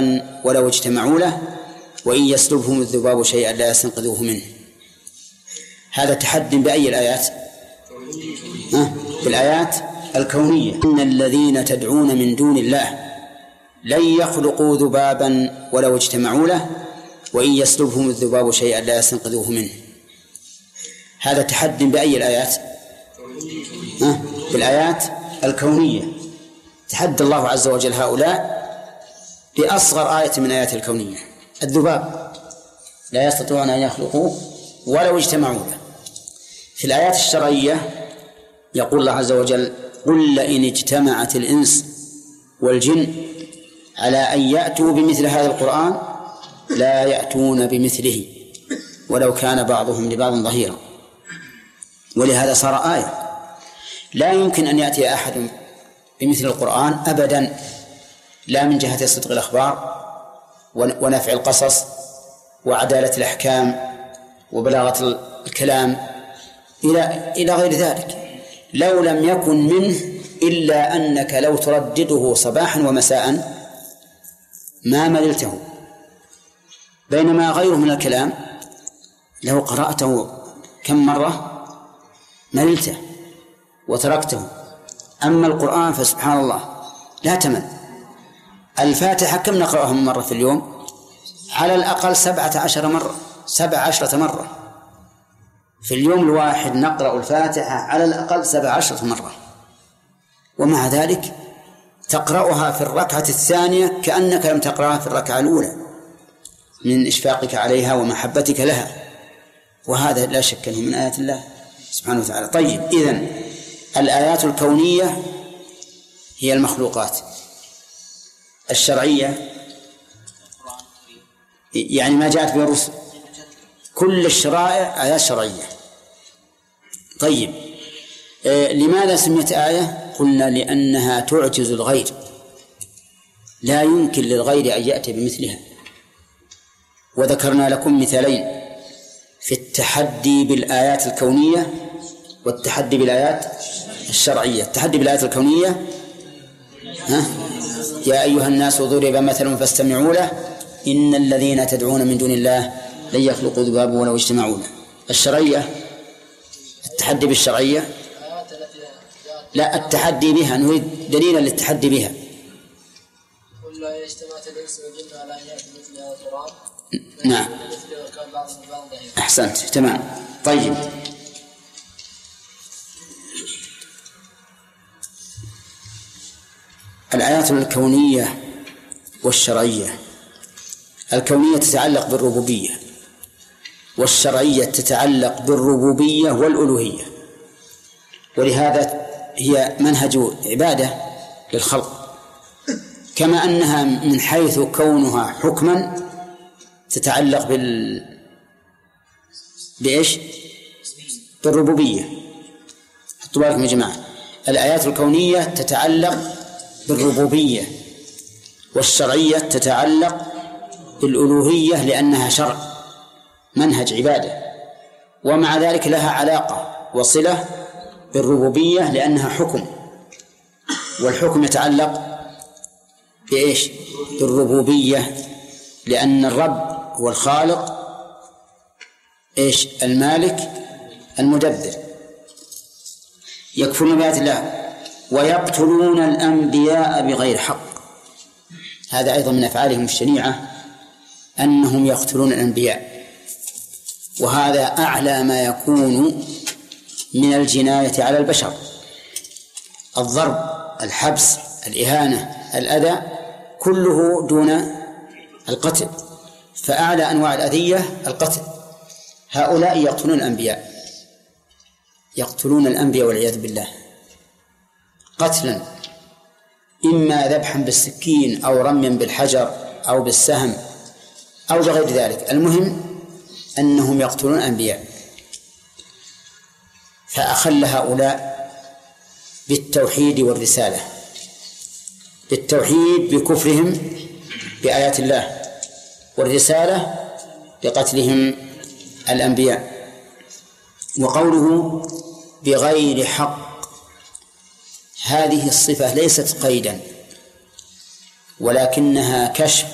ذبابا ولو اجتمعوا له وإن يسلبهم الذباب شيئا لا يستنقذوه منه. هذا تحدي بأي الآيات؟ بالآيات الكونية. إن الذين تدعون من دون الله لن يخلقوا ذبابا ولو اجتمعوا له وإن يسلبهم الذباب شيئا لا يستنقذوه منه. هذا تحدي بأي الآيات؟ بالآيات الكونية. تحدى الله عز وجل هؤلاء بأصغر آية من آيات الكونية، الذباب لا يستطيعون أن يخلقوا ولو اجتمعوا له. في الآيات الشرعية يقول الله عز وجل: قل لئن اجتمعت الإنس والجن على أن يأتوا بمثل هذا القرآن لا يأتون بمثله ولو كان بعضهم لبعض ظهيرا. ولهذا صار آية. لا يمكن أن يأتي أحد بمثل القرآن أبدا، لا من جهة صدق الأخبار ونفع القصص وعدالة الأحكام وبلاغة الكلام إلى غير ذلك. لو لم يكن منه إلا أنك لو تردده صباحا ومساء ما مللته، بينما غيره من الكلام لو قرأته كم مرة مللته وتركته. أما القرآن فسبحان الله لا تمل. الفاتحة كم نقرأها من مرة في اليوم؟ على الأقل 17 مرة، 17 مرة في اليوم الواحد نقرأ الفاتحة على الأقل 17 مرة، ومع ذلك تقرأها في الركعة الثانية كأنك لم تقرأها في الركعة الأولى من إشفاقك عليها ومحبتك لها، وهذا لا شك أنه من آيات الله سبحانه وتعالى. طيب، إذن الآيات الكونية هي المخلوقات، الشرعية يعني ما جاءت به الرسل، كل الشرائع آيات شرعية. طيب، لماذا سميت آية؟ قلنا لأنها تعجز الغير، لا يمكن للغير أن يأتي بمثلها. وذكرنا لكم مثالين في التحدي بالآيات الكونية والتحدي بالآيات الشرعية. التحدي بالآيات الكونية: يا أيها الناس ضرب مثل فاستمعوا له إن الذين تدعون من دون الله لن يخلقوا ذبابا ولو اجتمعوا له. الشرعية التحدي بالشرعية، لا، التحدي بها، نريد دليلا للتحدي بها. قل لا اجتمعت الإنس والجن على أن يأتوا مثل هذا القرآن. نعم، أحسنت، تمام. طيب، الآيات الكونية والشرعية. الكونية تتعلق بالربوبية، والشرعية تتعلق بالربوبية والألوهية، ولهذا هي منهج عبادة للخلق، كما أنها من حيث كونها حكما تتعلق بإيش؟ بالربوبية. حطوا بالكم يا جماعة، الآيات الكونية تتعلق بالربوبية، والشرعية تتعلق بالألوهية لأنها شرع، منهج عبادة، ومع ذلك لها علاقة وصلة بالربوبية لأنها حكم، والحكم يتعلق بإيش؟ بالربوبية، لأن الرب هو الخالق، إيش؟ المالك المدبر. يكفرون بآيات الله ويقتلون الأنبياء بغير حق. هذا أيضا من أفعالهم الشنيعة أنهم يقتلون الأنبياء، وهذا أعلى ما يكون من الجناية على البشر. الضرب، الحبس، الإهانة، الأذى كله دون القتل، فأعلى أنواع الأذية القتل. هؤلاء يقتلون الأنبياء، يقتلون الأنبياء والعياذ بالله قتلا، إما ذبحا بالسكين أو رميا بالحجر أو بالسهم أو بغير ذلك، المهم أنهم يقتلون الأنبياء. فأخل هؤلاء بالتوحيد والرسالة، بالتوحيد بكفرهم بآيات الله، والرسالة بقتلهم الأنبياء. وقوله بغير حق، هذه الصفة ليست قيدا ولكنها كشف